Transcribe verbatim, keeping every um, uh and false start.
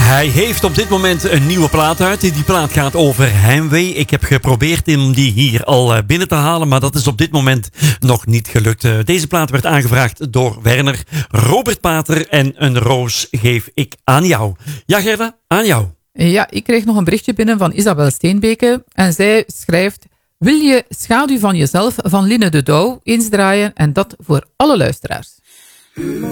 Hij heeft op dit moment een nieuwe plaat uit. Die plaat gaat over heimwee. Ik heb geprobeerd om die hier al binnen te halen, maar dat is op dit moment nog niet gelukt. Deze plaat werd aangevraagd door Werner, Robert Pater en een roos geef ik aan jou. Ja, Gerda, aan jou. Ja, ik kreeg nog een berichtje binnen van Isabel Steenbeke en zij schrijft: wil je Schaduw van jezelf van Line de Douw eens draaien en dat voor alle luisteraars.